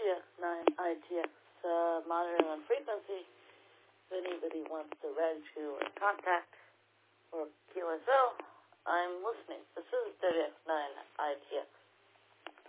WX9ITX monitoring on frequency. If anybody wants to register or contact or QSL, I'm listening. This is WX9.